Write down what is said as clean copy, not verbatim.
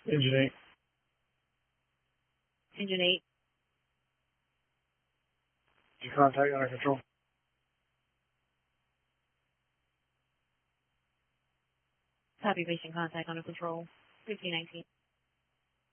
Engine 8. Engine 8. Your contact under control. Copy, basing contact under control. 1519.